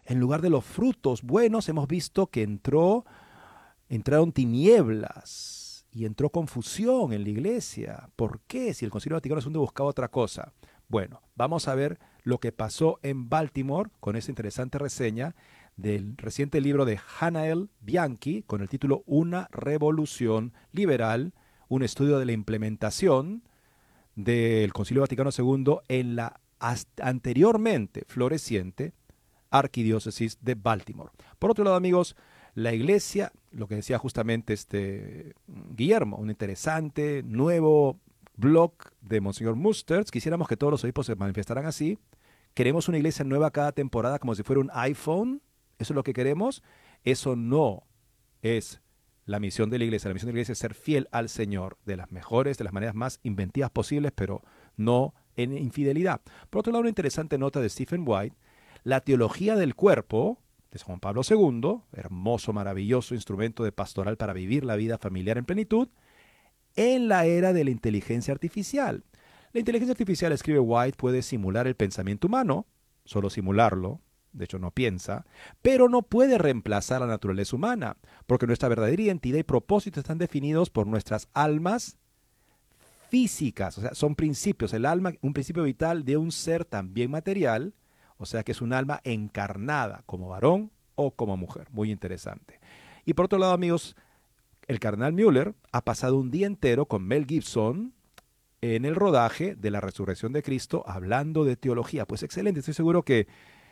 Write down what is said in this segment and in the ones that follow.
En lugar de los frutos buenos, hemos visto que entraron tinieblas y entró confusión en la iglesia. ¿Por qué? Si el Concilio Vaticano II buscaba otra cosa. Bueno, vamos a ver lo que pasó en Baltimore con esta interesante reseña del reciente libro de Hanael Bianchi con el título Una revolución liberal, un estudio de la implementación del Concilio Vaticano II en la anteriormente floreciente Arquidiócesis de Baltimore. Por otro lado, amigos, la iglesia, lo que decía justamente Guillermo, un interesante nuevo blog de Monseñor Musters. Quisiéramos que todos los obispos se manifestaran así. Queremos una iglesia nueva cada temporada como si fuera un iPhone. ¿Eso es lo que queremos? Eso no es la misión de la iglesia. La misión de la iglesia es ser fiel al Señor de las mejores, de las maneras más inventivas posibles, pero no en infidelidad. Por otro lado, una interesante nota de Stephen White, la teología del cuerpo, de San Juan Pablo II, hermoso, maravilloso instrumento de pastoral para vivir la vida familiar en plenitud, en la era de la inteligencia artificial. La inteligencia artificial, escribe White, puede simular el pensamiento humano, solo simularlo, de hecho no piensa, pero no puede reemplazar la naturaleza humana, porque nuestra verdadera identidad y propósito están definidos por nuestras almas físicas, o sea, son principios, el alma, un principio vital de un ser también material, o sea que es un alma encarnada como varón o como mujer. Muy interesante. Y por otro lado, amigos, el cardenal Müller ha pasado un día entero con Mel Gibson en el rodaje de la resurrección de Cristo hablando de teología. Pues excelente, estoy seguro que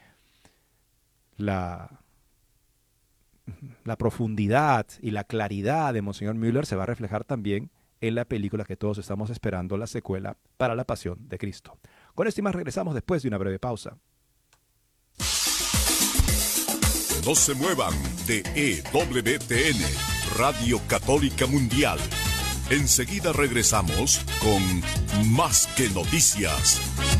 la profundidad y la claridad de Monseñor Müller se va a reflejar también en la película que todos estamos esperando, la secuela para la Pasión de Cristo. Con esto y más regresamos después de una breve pausa. No se muevan de EWTN, Radio Católica Mundial. Enseguida regresamos con Más que Noticias.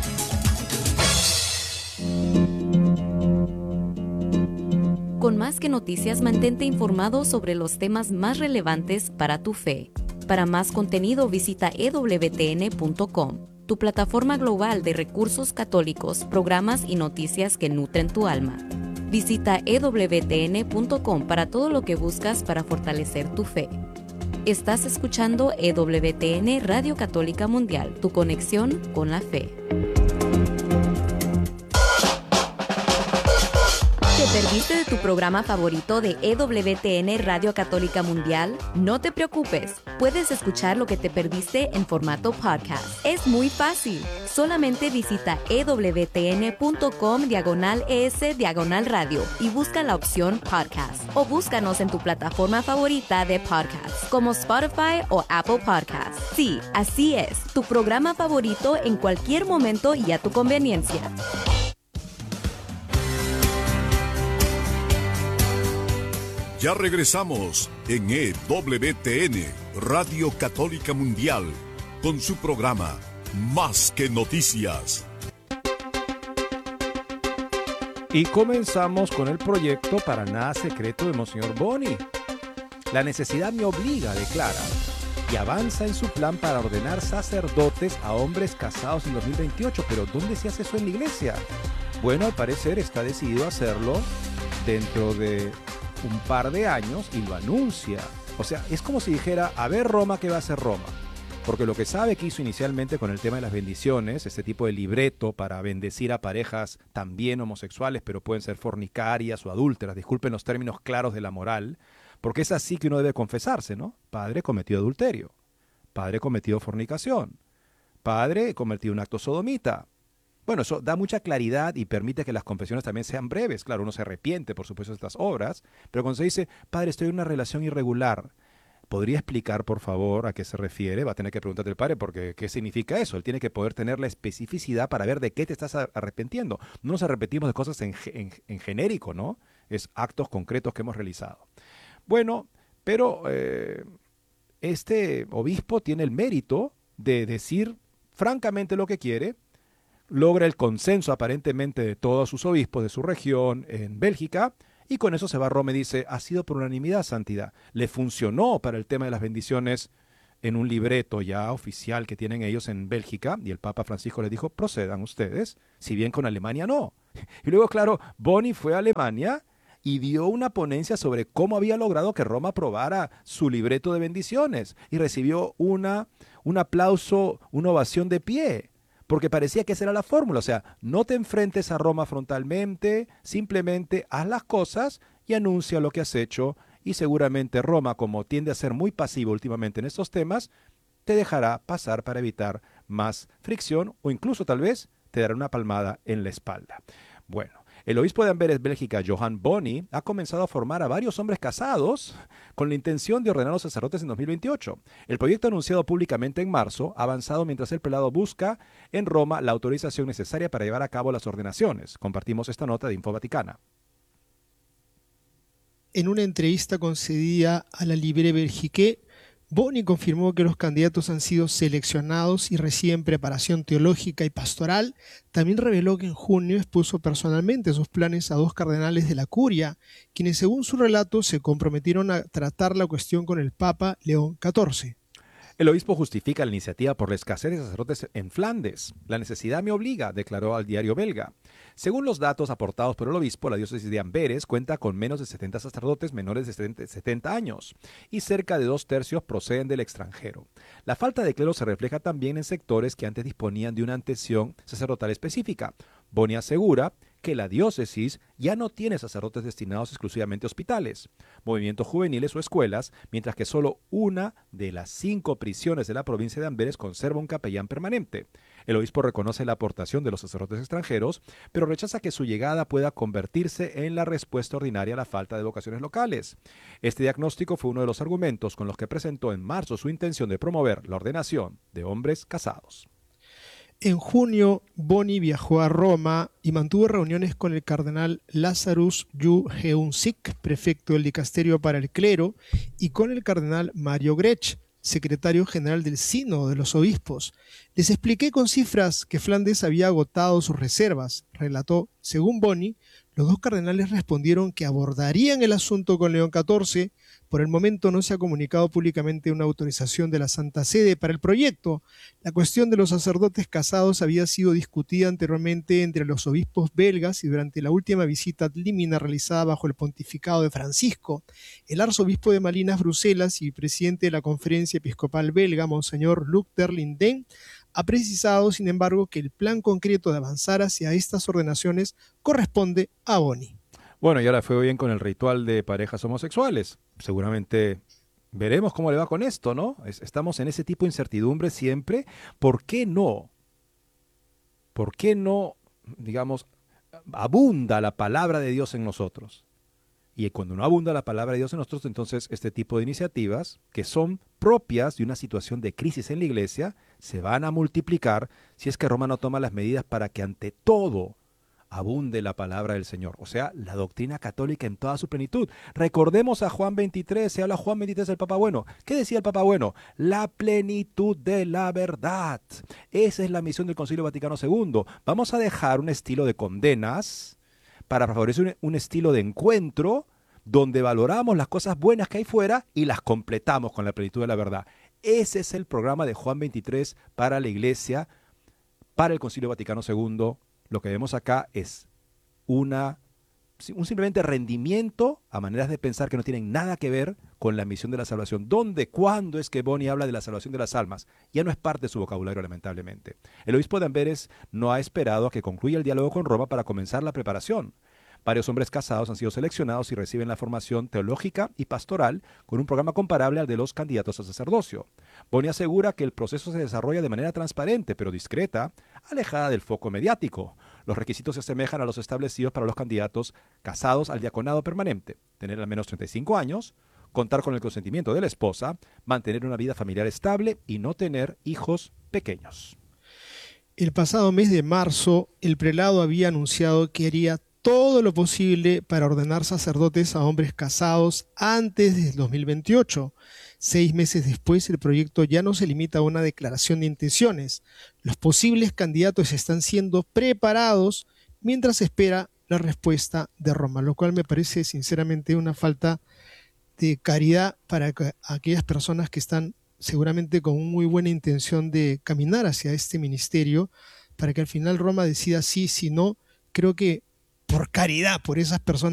Con Más que Noticias, mantente informado sobre los temas más relevantes para tu fe. Para más contenido, visita ewtn.com, tu plataforma global de recursos católicos, programas y noticias que nutren tu alma. Visita ewtn.com para todo lo que buscas para fortalecer tu fe. Estás escuchando EWTN Radio Católica Mundial, tu conexión con la fe. ¿Te perdiste de tu programa favorito de EWTN Radio Católica Mundial? No te preocupes, puedes escuchar lo que te perdiste en formato podcast. Es muy fácil. Solamente visita ewtn.com/es/radio y busca la opción podcast. O búscanos en tu plataforma favorita de podcast, como Spotify o Apple Podcasts. Sí, así es, tu programa favorito en cualquier momento y a tu conveniencia. Ya regresamos en EWTN, Radio Católica Mundial, con su programa Más que Noticias. Y comenzamos con el proyecto Para Nada Secreto de Monseñor Boni. La necesidad me obliga, declara, y avanza en su plan para ordenar sacerdotes a hombres casados en 2028. Pero ¿dónde se hace eso en la iglesia? Bueno, al parecer está decidido a hacerlo dentro de un par de años y lo anuncia. O sea, es como si dijera, a ver Roma, ¿qué va a hacer Roma? Porque lo que sabe que hizo inicialmente con el tema de las bendiciones, este tipo de libreto para bendecir a parejas también homosexuales, pero pueden ser fornicarias o adúlteras, disculpen los términos claros de la moral, porque es así que uno debe confesarse, ¿no? Padre cometió adulterio, padre cometió fornicación, padre cometió un acto sodomita. Bueno, eso da mucha claridad y permite que las confesiones también sean breves. Claro, uno se arrepiente, por supuesto, de estas obras, pero cuando se dice, padre, estoy en una relación irregular, ¿podría explicar, por favor, a qué se refiere? Va a tener que preguntarle al padre, porque ¿qué significa eso? Él tiene que poder tener la especificidad para ver de qué te estás arrepintiendo. No nos arrepentimos de cosas en genérico, ¿no? Es actos concretos que hemos realizado. Bueno, pero este obispo tiene el mérito de decir francamente lo que quiere, logra el consenso aparentemente de todos sus obispos de su región en Bélgica, y con eso se va a Roma y dice, ha sido por unanimidad, santidad. Le funcionó para el tema de las bendiciones en un libreto ya oficial que tienen ellos en Bélgica, y el Papa Francisco les dijo, procedan ustedes, si bien con Alemania no. Y luego, claro, Boni fue a Alemania y dio una ponencia sobre cómo había logrado que Roma aprobara su libreto de bendiciones y recibió un aplauso, una ovación de pie, porque parecía que esa era la fórmula. O sea, no te enfrentes a Roma frontalmente, simplemente haz las cosas y anuncia lo que has hecho, y seguramente Roma, como tiende a ser muy pasivo últimamente en estos temas, te dejará pasar para evitar más fricción o incluso tal vez te dará una palmada en la espalda. Bueno, el obispo de Amberes, Bélgica, Johan Boni, ha comenzado a formar a varios hombres casados con la intención de ordenar a los sacerdotes en 2028. El proyecto anunciado públicamente en marzo ha avanzado mientras el prelado busca en Roma la autorización necesaria para llevar a cabo las ordenaciones. Compartimos esta nota de Info Vaticana. En una entrevista concedida a la Libre Belgique, Boni confirmó que los candidatos han sido seleccionados y reciben preparación teológica y pastoral. También reveló que en junio expuso personalmente sus planes a 2 cardenales de la Curia, quienes según su relato se comprometieron a tratar la cuestión con el Papa León XIV. El obispo justifica la iniciativa por la escasez de sacerdotes en Flandes. La necesidad me obliga, declaró al diario belga. Según los datos aportados por el obispo, la diócesis de Amberes cuenta con menos de 70 sacerdotes menores de 70 años y cerca de 2/3 proceden del extranjero. La falta de clero se refleja también en sectores que antes disponían de una atención sacerdotal específica. Boni asegura que la diócesis ya no tiene sacerdotes destinados exclusivamente a hospitales, movimientos juveniles o escuelas, mientras que solo una de las 5 prisiones de la provincia de Amberes conserva un capellán permanente. El obispo reconoce la aportación de los sacerdotes extranjeros, pero rechaza que su llegada pueda convertirse en la respuesta ordinaria a la falta de vocaciones locales. Este diagnóstico fue uno de los argumentos con los que presentó en marzo su intención de promover la ordenación de hombres casados. En junio, Boni viajó a Roma y mantuvo reuniones con el cardenal Lazarus Yu Heun-sik, prefecto del dicasterio para el clero, y con el cardenal Mario Grech, secretario general del Sínodo de los Obispos. Les expliqué con cifras que Flandes había agotado sus reservas, relató. Según Boni, los 2 cardenales respondieron que abordarían el asunto con León XIV. Por el momento no se ha comunicado públicamente una autorización de la Santa Sede para el proyecto. La cuestión de los sacerdotes casados había sido discutida anteriormente entre los obispos belgas y durante la última visita ad limina realizada bajo el pontificado de Francisco. El arzobispo de Malinas, Bruselas, y presidente de la Conferencia Episcopal Belga, Monseñor Luc Derlinden, ha precisado, sin embargo, que el plan concreto de avanzar hacia estas ordenaciones corresponde a Boni. Bueno, y ahora fue bien con el ritual de parejas homosexuales. Seguramente veremos cómo le va con esto, ¿no? Estamos en ese tipo de incertidumbre siempre. ¿Por qué no? ¿Por qué no, digamos, abunda la palabra de Dios en nosotros? Y cuando no abunda la palabra de Dios en nosotros, entonces este tipo de iniciativas, que son propias de una situación de crisis en la iglesia, se van a multiplicar si es que Roma no toma las medidas para que ante todo abunde la palabra del Señor, o sea, la doctrina católica en toda su plenitud. Recordemos a Juan 23, se habla Juan 23 del Papa Bueno. ¿Qué decía el Papa Bueno? La plenitud de la verdad. Esa es la misión del Concilio Vaticano II. Vamos a dejar un estilo de condenas para favorecer un estilo de encuentro donde valoramos las cosas buenas que hay fuera y las completamos con la plenitud de la verdad. Ese es el programa de Juan 23 para la Iglesia, para el Concilio Vaticano II. Lo que vemos acá es un simplemente rendimiento a maneras de pensar que no tienen nada que ver con la misión de la salvación. ¿Dónde, cuándo es que Boni habla de la salvación de las almas? Ya no es parte de su vocabulario, lamentablemente. El obispo de Amberes no ha esperado a que concluya el diálogo con Roma para comenzar la preparación. Varios hombres casados han sido seleccionados y reciben la formación teológica y pastoral con un programa comparable al de los candidatos a sacerdocio. Boni asegura que el proceso se desarrolla de manera transparente, pero discreta, alejada del foco mediático. Los requisitos se asemejan a los establecidos para los candidatos casados al diaconado permanente: tener al menos 35 años, contar con el consentimiento de la esposa, mantener una vida familiar estable y no tener hijos pequeños. El pasado mes de marzo, el prelado había anunciado que haría todo lo posible para ordenar sacerdotes a hombres casados antes del 2028. 6 meses después, el proyecto ya no se limita a una declaración de intenciones. Los posibles candidatos están siendo preparados mientras se espera la respuesta de Roma, lo cual me parece sinceramente una falta de caridad para aquellas personas que están seguramente con muy buena intención de caminar hacia este ministerio, para que al final Roma decida sí, si no. Creo que por caridad, por esas personas